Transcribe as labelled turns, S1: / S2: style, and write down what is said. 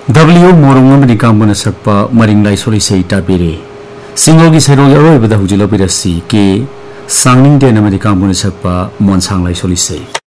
S1: W Morong amani kambuna sakpa maring lai soli sei tabire singogi serog yaroi bada hujilo birasi ke sangning de namani kambuna sakpa monsang lai soli sei